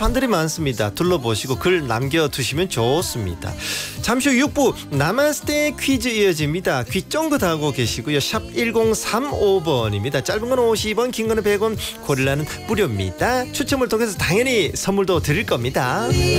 게시판들이 많습니다. 둘러보시고 글 남겨두시면 좋습니다. 잠시 후 6부 나마스테 퀴즈 이어집니다. 귀 쫑긋하고 계시고요. 샵 1035번입니다. 짧은 건 50원, 긴 거는 100원, 고릴라는 무료입니다. 추첨을 통해서 당연히 선물도 드릴 겁니다.